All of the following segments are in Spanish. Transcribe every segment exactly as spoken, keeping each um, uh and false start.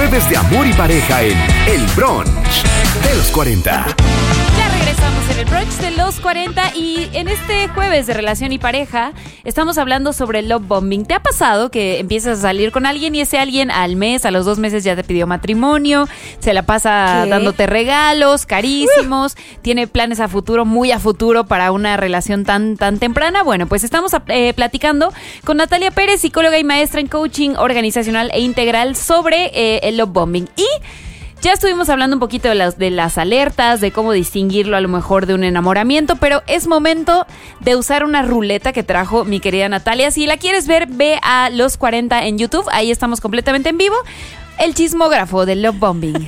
jueves de amor y pareja en El Brunch de los cuarenta. Ya regresamos en el brunch de los cuarenta y en este jueves de relación y pareja estamos hablando sobre el love bombing. ¿Te ha pasado que empiezas a salir con alguien y ese alguien al mes, a los dos meses ya te pidió matrimonio, se la pasa ¿Qué? dándote regalos carísimos, uh. tiene planes a futuro, muy a futuro para una relación tan, tan temprana? Bueno, pues estamos eh, platicando con Natalia Pérez, psicóloga y maestra en coaching organizacional e integral sobre eh, el love bombing. Y ya estuvimos hablando un poquito de las, de las alertas, de cómo distinguirlo a lo mejor de un enamoramiento, pero es momento de usar una ruleta que trajo mi querida Natalia. Si la quieres ver, ve a Los cuarenta en YouTube, ahí estamos completamente en vivo. El chismógrafo del love bombing.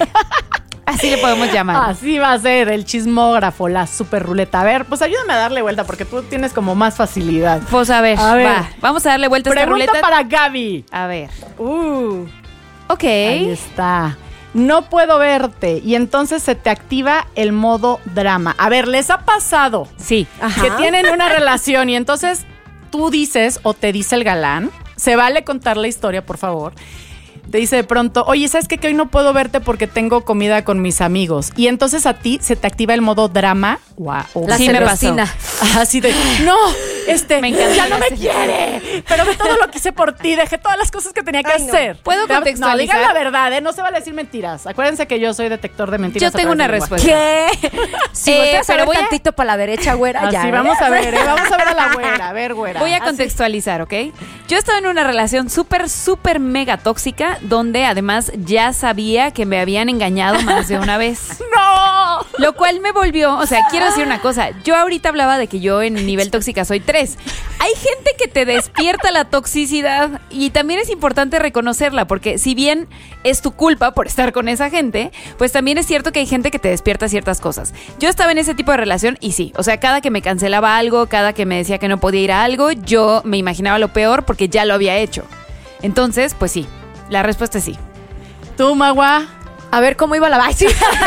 Así le podemos llamar. Así va a ser el chismógrafo, la super ruleta. A ver, pues ayúdame a darle vuelta porque tú tienes como más facilidad. Pues a ver, a ver. va, vamos a darle vuelta a esta Pregunta ruleta. para Gaby. A ver. Uh, Ok. Ahí está. No puedo verte y entonces se te activa el modo drama. A ver, ¿les ha pasado? Sí. Ajá. Que tienen una relación y entonces tú dices o te dice el galán, se vale contar la historia, por favor. Te dice de pronto, oye, ¿sabes qué? Que hoy no puedo verte porque tengo comida con mis amigos. Y entonces a ti se te activa el modo drama. Wow. La Sí, me pasó. celestina. Así de, no, este, Me encanta ya no la me celestina. quiere. Pero ve todo lo que hice por ti, dejé todas las cosas que tenía que Ay, no. hacer. ¿Puedo No, contextualizar? No, digan la verdad, ¿eh? No se vale decir mentiras. Acuérdense que yo soy detector de mentiras. Yo tengo a través una del lenguaje. respuesta. ¿Qué? Si Eh, volteas a pero ver voy a- tantito para la derecha, güera, Así, ya. ¿eh? vamos a ver, ¿eh? Vamos a ver a la güera. A ver, güera. Voy a Así. contextualizar, ¿ok? Yo estaba en una relación súper, súper mega tóxica, donde además ya sabía que me habían engañado más de una vez. ¡No! Lo cual me volvió, o sea, quiero decir una cosa, yo ahorita hablaba de que yo en nivel tóxica soy tres. Hay gente que te despierta la toxicidad y también es importante reconocerla, porque si bien es tu culpa por estar con esa gente, pues también es cierto que hay gente que te despierta ciertas cosas. Yo estaba en ese tipo de relación y sí, o sea, cada que me cancelaba algo, cada que me decía que no podía ir a algo, yo me imaginaba lo peor porque ya lo había hecho. Entonces, pues sí, la respuesta es sí. ¿Tú, Magua? A ver cómo iba la... Ay, sí.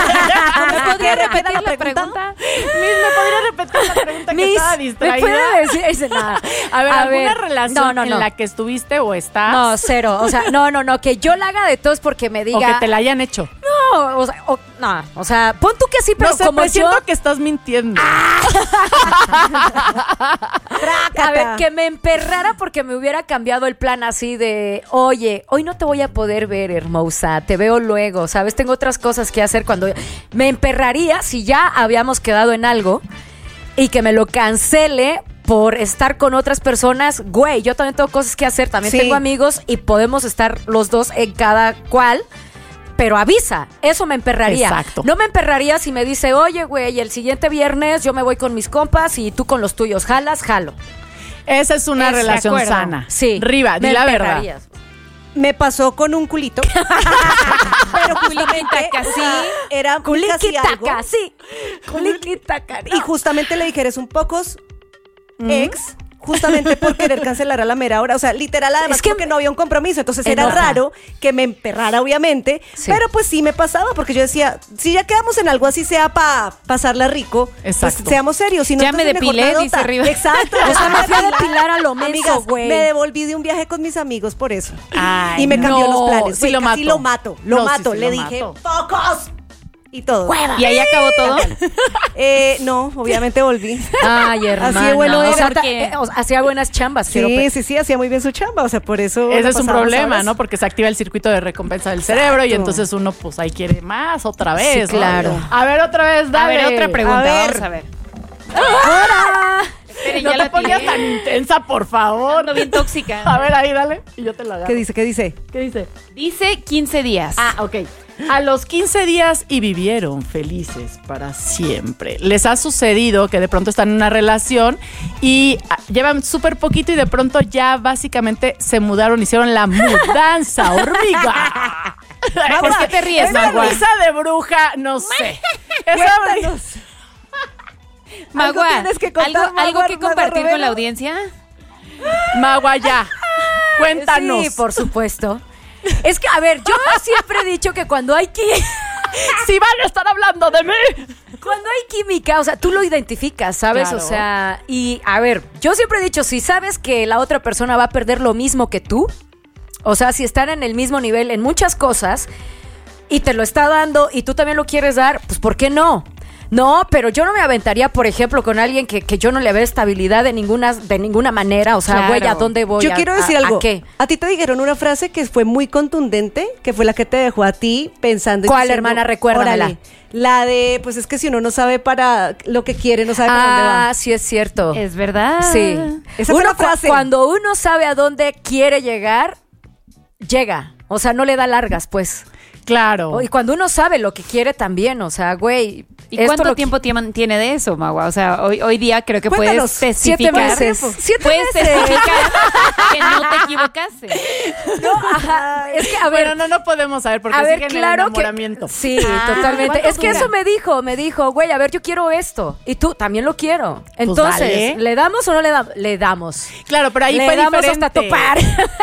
¿Me podría repetir la la pregunta? Miss, ¿me podría repetir la pregunta que Miss, estaba ¿me distraída? puede decir? Dice, nada. A ver, A ¿alguna ver, relación no, no, en no. la que estuviste o estás? No, cero. O sea, no, no, no. Que yo la haga de todos porque me diga... O que te la hayan hecho. No, o sea, o- no, o sea, pon tú que sí, pero no sé, como me yo... siento que estás mintiendo. A ver, que me emperrara porque me hubiera cambiado el plan así de, oye, hoy no te voy a poder ver, hermosa, te veo luego, ¿sabes? Tengo otras cosas que hacer cuando... Me emperraría si ya habíamos quedado en algo y que me lo cancele por estar con otras personas. Güey, yo también tengo cosas que hacer, también Sí. tengo amigos y podemos estar los dos en cada cual. Pero avisa, eso me emperraría. Exacto. No me emperraría si me dice, oye, güey, el siguiente viernes yo me voy con mis compas y tú con los tuyos. ¿Jalas? Jalo. Esa es una Es, de relación acuerdo. sana. Sí. Riva, di me la verdad. emperraría. Me pasó con un culito. Pero justamente Culiquitaca, o sea, era casi algo. Culiquitaca, sí. Culiquitaca. Y justamente le dije, eres un pocos ex, justamente por querer cancelar a la mera hora. O sea, literal, además, Es que- porque no había un compromiso. Entonces Es era verdad. raro que me emperrara, obviamente. Sí. Pero pues sí me pasaba, porque yo decía, si ya quedamos en algo así sea para pasarla rico, Exacto. pues seamos serios. Si no, Ya me entonces mejor depilé, la dice nota. Riva. Exacto. O sea, me fui a depilar a lo Amigas, menso, güey. me devolví de un viaje con mis amigos por eso. Ay, y me cambió no, los planes. sí Güey, lo casi mato. lo mato. Lo No, sí, mato. sí Le lo dije, mato. ¡pocos! Y todo. ¿Y ahí acabó todo? Eh, no, obviamente volví. Ay, hermano. Así de bueno o era, sea, ta- porque- eh, o sea, hacía buenas chambas. quiero Sí, pe- sí, sí, hacía muy bien su chamba, o sea, por eso... Ese la es un pasábamos problema, horas. ¿no? Porque se activa el circuito de recompensa del cerebro y entonces uno, pues, ahí quiere más otra vez. Sí, ¿no? claro. A ver, otra vez, A dale. ver, otra pregunta, A ver. vamos a ver. ¡Ahora! Espere, No ya te la pongas tiré. tan intensa, por favor. Ando bien tóxica. A ver, ahí, dale. Y yo te la agarro. ¿Qué dice? ¿Qué dice? ¿Qué dice? Dice quince días. Ah, ok. A los quince días y vivieron felices para siempre. ¿Les ha sucedido que de pronto están en una relación y ah, llevan súper poquito y de pronto ya básicamente se mudaron, hicieron la mudanza, hormiga? ¿Por qué te ríes, Esa Magua? risa de bruja, no sé. Esa Cuéntanos. Magua, Algo tienes que contar, ¿algo, algo Magua, que Magua compartir con Rivera. la audiencia? Magua, ya. Cuéntanos. Sí, por supuesto. Es que, a ver, yo siempre he dicho que cuando hay que... Si van a estar hablando de mí. Cuando hay química, o sea, tú lo identificas, ¿sabes? Claro. O sea, y a ver, yo siempre he dicho, si sabes que la otra persona va a perder lo mismo que tú, o sea, si están en el mismo nivel en muchas cosas, y te lo está dando y tú también lo quieres dar, pues ¿por qué no? No, pero yo no me aventaría, por ejemplo, con alguien que, que yo no le veo estabilidad de ninguna, de ninguna manera. O sea, Claro. güey, ¿a dónde voy? Yo ¿A- quiero a- decir algo. ¿A qué? A ti te dijeron una frase que fue muy contundente, que fue la que te dejó a ti pensando. y ¿Cuál, diciendo, hermana? Recuérdamela. órale, la de, pues es que si uno no sabe para lo que quiere, no sabe para dónde Ah, va. sí es cierto. Es verdad. Sí. Esa fue Uno la frase. cu- Cuando uno sabe a dónde quiere llegar, llega. O sea, no le da largas, pues. Claro. Y cuando uno sabe lo que quiere también, o sea, güey. ¿Y esto cuánto lo que- tiempo tiem- tiene de eso, Magua? O sea, hoy, hoy día creo que Cuéntanos. puedes Siete testificar. meses. Siete puedes meses. testificar que no te equivocaste. No, ajá. Es que, a ver, Pero no, no podemos saber porque a ver, sigue en claro el enamoramiento. que sí, Ah, totalmente. ¿cuánto Es que dura? eso me dijo, me dijo, güey, a ver, yo quiero esto y tú también lo quiero. Entonces, dale. ¿le damos o no le damos? Le damos. Claro, pero ahí le fue damos diferente. hasta topar.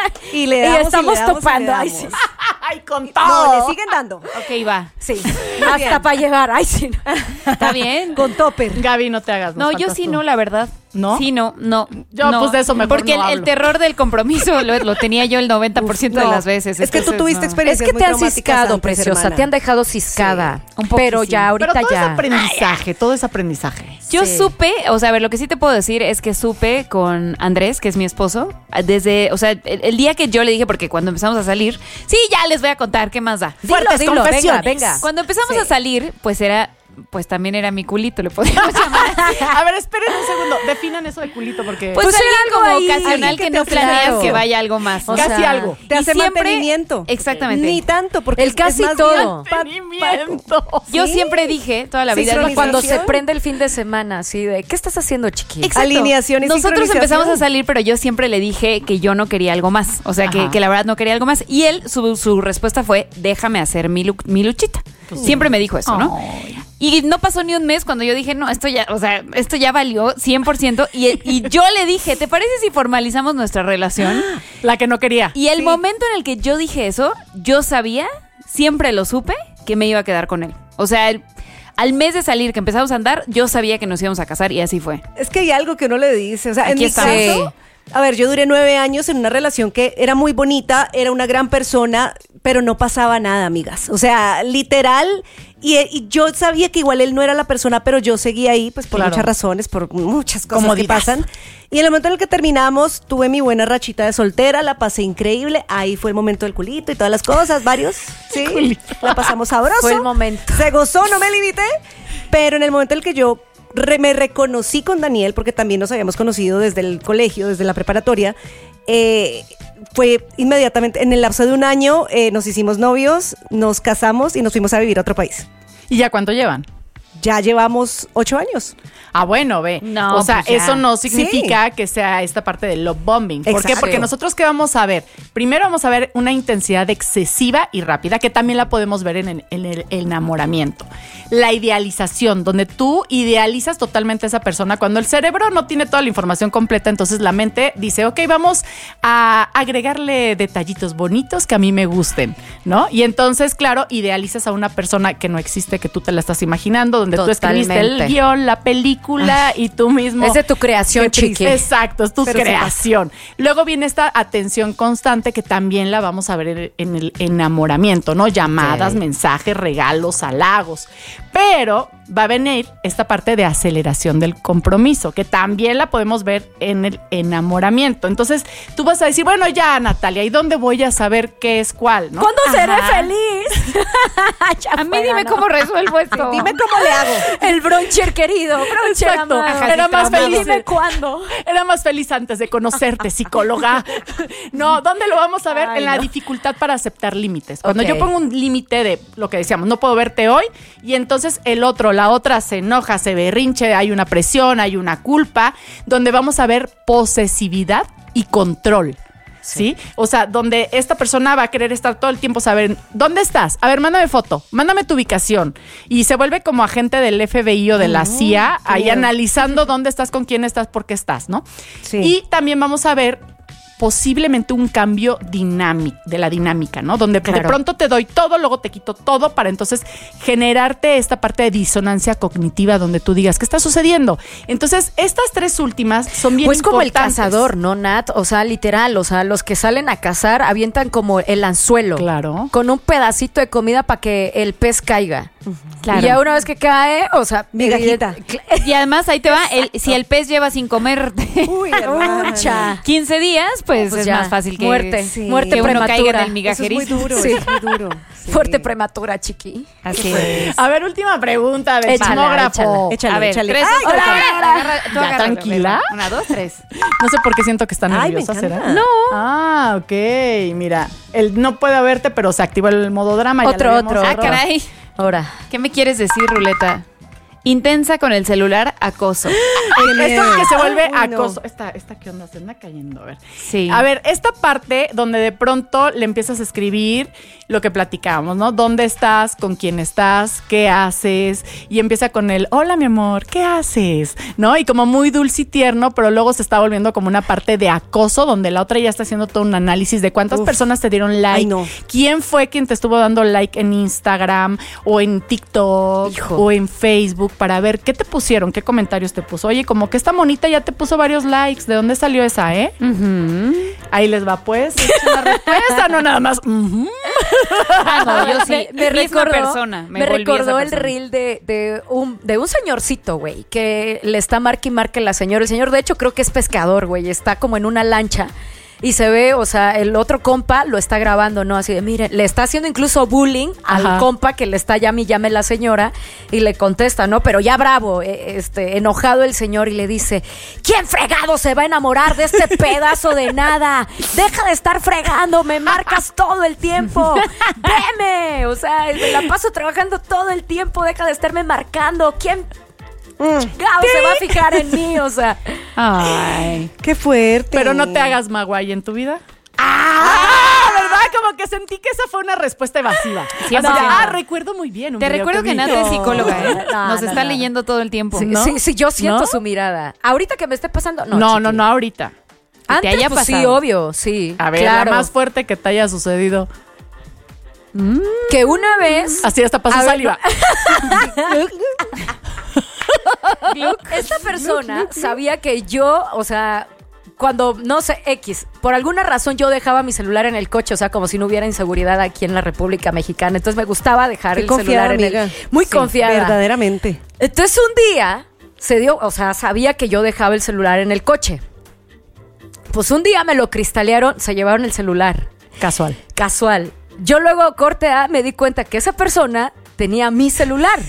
Y le damos, Y estamos le damos, topando. y le Ay, damos. sí. Ay, con No, todo. le siguen dando. Ok, va. Sí, hasta para llegar. Ay, sí. Está bien. Con topper. Gaby, no te hagas. nos No, yo faltas sí tú. no, la verdad. ¿No? Sí, no, no. Yo, no. pues, de eso mejor Porque no el, el hablo. terror del compromiso lo, lo tenía yo el noventa por ciento de No, las veces. es que tú entonces, tuviste no. Es experiencias que muy te han traumáticas ciscado, antes, preciosa. hermana. Te han dejado ciscada. un pero poquísimo. ya, ahorita Pero todo es ya. aprendizaje, todo es aprendizaje. Yo Sí. supe, o sea, a ver, lo que sí te puedo decir es que supe con Andrés, que es mi esposo, desde, o sea, el, el día que yo le dije, porque cuando empezamos a salir, sí, ya les voy a contar, ¿qué más da? Fuertes Dilo, dilo, venga, confesiones. venga. Cuando empezamos Sí. a salir, pues era, pues también era mi culito, le podríamos llamar. A ver, esperen un segundo. Definan eso de culito porque... Pues, Pues alguien era algo como ahí, ocasional alguien que, que no te planeas ofrece. que vaya algo más. O Casi sea, algo. Te Y hace siempre- mantenimiento. Exactamente. Ni tanto, porque El es- casi es más todo. bien pa- Mantenimiento. Yo ¿Sí? siempre dije, toda la vida, Sincronización. Cuando se prende el fin de semana, así de, ¿qué estás haciendo, chiqui? Exacto. Alineación y Nosotros sincronización. empezamos a salir, pero yo siempre le dije que yo no quería algo más. O sea, que, Ajá. que la verdad no quería algo más. Y él, su, su respuesta fue, déjame hacer mi, lu- mi luchita. Siempre me dijo eso, ¿no? Ay. Y no pasó ni un mes cuando yo dije, no, esto ya, o sea, esto ya valió cien por ciento. Y, y yo le dije, ¿te parece si formalizamos nuestra relación? La que no quería. Y el Sí. momento en el que yo dije eso, yo sabía, siempre lo supe, que me iba a quedar con él. O sea, el- al mes de salir, que empezamos a andar, yo sabía que nos íbamos a casar y así fue. Es que hay algo que uno le dice. O sea, en Aquí mi estamos. caso, a ver, yo duré nueve años en una relación que era muy bonita, era una gran persona, pero no pasaba nada, amigas. O sea, literal. Y, y yo sabía que igual él no era la persona, pero yo seguía ahí, pues por Claro. muchas razones, por muchas cosas que Comodidad. pasan. Y en el momento en el que terminamos, tuve mi buena rachita de soltera, la pasé increíble. Ahí fue el momento del culito y todas las cosas, varios. Sí, la pasamos sabroso. Fue el momento. Se gozó, no me limité. Pero en el momento en el que yo re- me reconocí con Daniel, porque también nos habíamos conocido desde el colegio, desde la preparatoria, eh, fue inmediatamente, en el lapso de un año, eh, nos hicimos novios, nos casamos y nos fuimos a vivir a otro país. ¿Y ya cuánto llevan? Ya llevamos ocho años. Ah, bueno, ve. No, o sea, pues ya. eso no significa que sea esta parte del love bombing. ¿Por qué? Exacto. Porque nosotros, ¿qué vamos a ver? Primero vamos a ver una intensidad excesiva y rápida, que también la podemos ver en el, en el enamoramiento. La idealización, donde tú idealizas totalmente a esa persona. Cuando el cerebro no tiene toda la información completa, entonces la mente dice, ok, vamos a agregarle detallitos bonitos que a mí me gusten, ¿no? Y entonces, claro, idealizas a una persona que no existe, que tú te la estás imaginando, donde tú escribiste Totalmente. el guión, la película y tú mismo. Es de tu creación, Qué triste. chiqui. Exacto, es tu Pero se creación. Luego viene esta atención constante que también la vamos a ver en el enamoramiento, ¿no? Llamadas, Ok. mensajes, regalos, halagos. Pero va a venir esta parte de aceleración del compromiso, que también la podemos ver en el enamoramiento. Entonces, tú vas a decir, bueno, ya, Natalia, ¿y dónde voy a saber qué es cuál, no? ¿Cuándo seré Ajá. feliz? Ya A mí fuera, dime ¿no? cómo resuelvo esto. Dime cómo le hago. El broncher querido, broncher Exacto. amado. Ajá, era más Dime feliz. cuándo. Era más feliz antes de conocerte, psicóloga. No, ¿dónde lo vamos a ver? Ay, en la no. dificultad para aceptar límites. Cuando Ok. yo pongo un límite de lo que decíamos, no puedo verte hoy, y entonces el otro, la otra se enoja, se berrinche, hay una presión, hay una culpa, donde vamos a ver posesividad y control. ¿Sí? O sea, donde esta persona va a querer estar todo el tiempo saber, ¿dónde estás? A ver, mándame foto, mándame tu ubicación. Y se vuelve como agente del F B I o de la C I A, ahí miedo. analizando dónde estás, con quién estás, por qué estás, ¿no? Sí. Y también vamos a ver posiblemente un cambio dinámico, de la dinámica, ¿no? Donde Claro. de pronto te doy todo, luego te quito todo para entonces generarte esta parte de disonancia cognitiva donde tú digas, ¿qué está sucediendo? Entonces, estas tres últimas son bien Pues como el importantes. cazador, ¿no, Nat? O sea, literal, o sea, los que salen a cazar avientan como el anzuelo. Claro. Con un pedacito de comida para que el pez caiga. Claro. Y ya una vez que cae, o sea, Migajita. Y además ahí te va, el, si el pez lleva sin comer Uy, hermana. Mucha. quince días, pues, Pues es ya, más fácil que, muerte, Sí. muerte que uno prematura. caiga en el Eso es muy migajerismo. duro, Sí. eso es muy duro. Sí. Fuerte prematura, chiqui. Así es. A ver, última pregunta de Échala, chismógrafo. échala. A ver, échale. tres, Ay, dos, hola, cuatro. hola. Agarra- tú ¿Ya agárralo, tranquila? Beba. Una, dos, tres. No sé por qué siento que está Ay, me nerviosa, encanta. ¿será? No. Ah, ok. Mira, él no puede verte, pero se activa el modo drama. ya Otro, lo vimos. otro, Ah, otro. caray. Ahora. ¿Qué me quieres decir, Ruleta? Intensa con el celular, acoso. Esto que se vuelve Uy, no. acoso. Esta, esta qué onda, se anda cayendo. A ver. Sí. A ver, esta parte donde de pronto le empiezas a escribir lo que platicábamos, ¿no? ¿Dónde estás? ¿Con quién estás? ¿Qué haces? Y empieza con el, hola, mi amor, ¿qué haces? ¿No? Y como muy dulce y tierno, pero luego se está volviendo como una parte de acoso, donde la otra ya está haciendo todo un análisis de cuántas Uf. personas te dieron like, Ay, no. quién fue quien te estuvo dando like en Instagram o en TikTok Hijo. o en Facebook para ver qué te pusieron, qué comentarios te puso. Oye, como que esta monita ya te puso varios likes. ¿De dónde salió esa, eh? Ujú. Ahí les va, pues. Es una respuesta, no nada más. ujú. Ah, no, yo sí. Me, me Misma recordó, persona. Me, me volví recordó esa el persona. reel de, de, un, de un señorcito, güey, que le está marque y marque la señora. El señor, de hecho, creo que es pescador, güey. Está como en una lancha. Y se ve, o sea, el otro compa lo está grabando, ¿no? Así de, miren, le está haciendo incluso bullying Ajá. al compa que le está llame y llame la señora y le contesta, ¿no? Pero ya bravo, eh, este, enojado el señor y le dice, ¿quién fregado se va a enamorar de este pedazo de nada? Deja de estar fregando, me marcas todo el tiempo. Veme, o sea, me la paso trabajando todo el tiempo, deja de estarme marcando. ¿Quién chingado se va a fijar en mí? O sea, Ay. Qué fuerte. Pero no te hagas maguay en tu vida. ¡Ah! ¿Verdad? Como que sentí que esa fue una respuesta evasiva. cien por Así de, ciento. ah, recuerdo muy bien. un Te video recuerdo que vi. Nat es psicóloga, ¿eh? No, Nos no, está no. leyendo todo el tiempo. sí, ¿No? sí, sí, yo siento ¿No? su mirada. Ahorita que me esté pasando, no. No, chiqui. no, no, ahorita. Antes, haya pues, sí, pasado. obvio, sí. A ver, claro. la más fuerte que te haya sucedido. Que una vez. Así hasta pasó A ver, saliva. Esta persona sabía que yo, o sea, cuando, no sé, X, por alguna razón yo dejaba mi celular en el coche, o sea, como si no hubiera inseguridad aquí en la República Mexicana. Entonces me gustaba dejar Qué el confiada, celular en amiga. el. Muy Sí, confiada. Verdaderamente. Entonces un día se dio, o sea, sabía que yo dejaba el celular en el coche. Pues un día me lo cristalearon, se llevaron el celular. Casual. Casual. Yo luego, corte A, me di cuenta que esa persona tenía mi celular.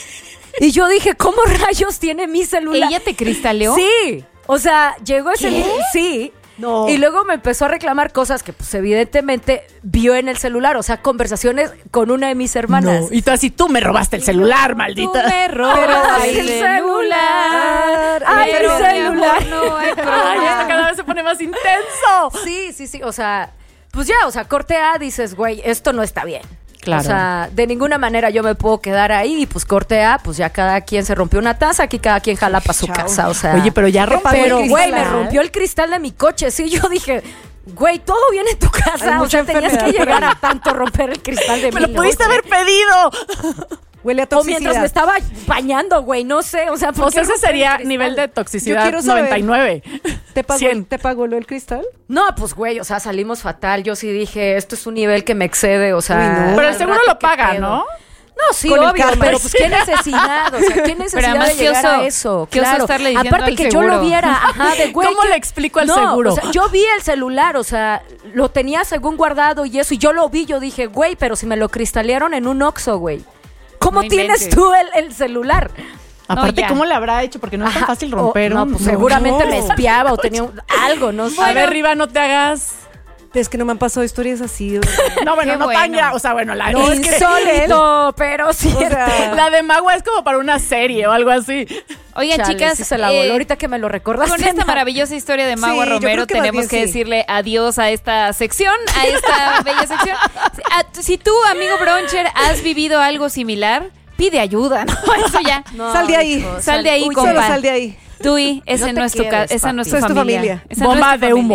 Y yo dije, ¿cómo rayos tiene mi celular? ¿Ella te cristaleó? Sí. O sea, llegó ese... Sí. No. Y luego me empezó a reclamar cosas que, pues, evidentemente vio en el celular. O sea, conversaciones con una de mis hermanas. No. Y tú así, tú me robaste el celular, Tú maldita. me robas Ay, el el celular. Ay, el Pero, mi celular. amor, no hay Ay, problema. esto cada vez se pone más intenso. Sí, sí, sí. O sea, pues ya, o sea, corte A, dices, güey, esto no está bien. Claro. O sea, de ninguna manera yo me puedo quedar ahí y pues corte A, pues ya cada quien se rompió una taza, aquí cada quien jala para su Chao. casa, o sea. Oye, pero ya rompió Pero, el güey, me cristal. rompió el cristal de mi coche, sí, yo dije, güey, todo bien en tu Hay casa, o mucha sea, tenías que enfermedad. llegar a tanto romper el cristal de mi Me lo pudiste coche. haber pedido. Huele a O toxicidad. mientras me estaba bañando, güey, no sé, o sea, ¿por O sea, qué ese romper el sería cristal? nivel de Yo toxicidad quiero saber. noventa y nueve. ¿Te pagó, cien. ¿Te pagó lo del cristal? No, pues, güey, o sea, salimos fatal, yo sí dije, esto es un nivel que me excede, o sea. Uy, no. Pero el al seguro rato, lo ¿qué paga, pedo? ¿no? No, sí, Con el obvio, karma. pero pues qué necesidad, o sea, qué necesidad además, de qué llegar oso, a eso. qué oso Claro. estarle diciendo Aparte al que yo seguro. lo viera, ajá, de güey. ¿Cómo que- le explico al no, seguro? O sea, yo vi el celular, o sea, lo tenía según guardado y eso, y yo lo vi, yo dije, güey, pero si me lo cristalearon en un Oxxo, güey. ¿Cómo No tienes inventes. tú el, el celular? Aparte, ya. ¿cómo le habrá hecho? Porque no es tan Ajá, fácil o- romper no, un... pues seguramente No. me espiaba o tenía un- algo, no sé. A ver, Riva, no te hagas... Es que no me han pasado historias así. o sea. No, bueno, Qué no bueno. tan gra- O sea, bueno, la... No, es que- Insólito, pero sí. O sea, La de Magua es como para una serie o algo así. Oigan, Chale, chicas, sí se la voló. eh, Ahorita que me lo recordaste. con esta Nat. maravillosa historia de Magua Sí, yo Romero creo que más tenemos bien que sí. decirle adiós a esta sección, a esta bella sección. A- Si tú, amigo Broncher, has vivido algo similar, pide ayuda, ¿no? Eso ya. No, Sal de ahí. hijo, Sal de ahí, Uy, compa. Solo sal de ahí. Tú y ese No no te es tu ca- quieres, esa no es tu papi. Esa es tu familia. familia. Esa no es Bomba tu de familia. humo.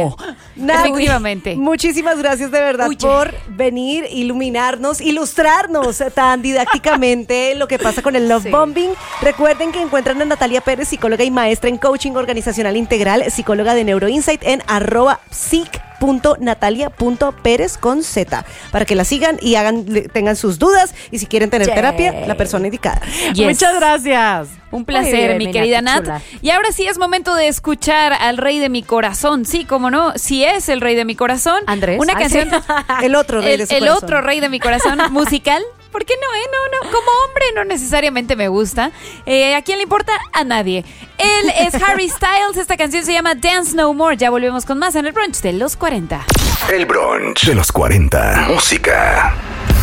Nat, Efectivamente. Muchísimas gracias de verdad Uy, por venir, iluminarnos, ilustrarnos tan didácticamente lo que pasa con el love Sí. bombing. Recuerden que encuentran a Natalia Pérez, psicóloga y maestra en coaching organizacional integral, psicóloga de NeuroInsight en arroba psic punto natalia punto pérez con Z, para que la sigan y hagan, le- tengan sus dudas, y si quieren tener Yay. terapia, la persona indicada. Yes. Muchas gracias. Un placer, Muy bien, mi mi querida Nati, Nat. chula. Y ahora sí es momento de escuchar al rey de mi corazón. Sí, cómo no, sí es el rey de mi corazón. Andrés. Una Ay, canción. sí. El otro rey el, de su el corazón. otro rey de mi corazón musical. ¿Por qué no, eh? No, no. Como hombre no necesariamente me gusta. Eh, ¿A quién le importa? A nadie. Él es Harry Styles. Esta canción se llama Dance No More. Ya volvemos con más en el brunch de los cuarenta. El brunch de los cuarenta. Música.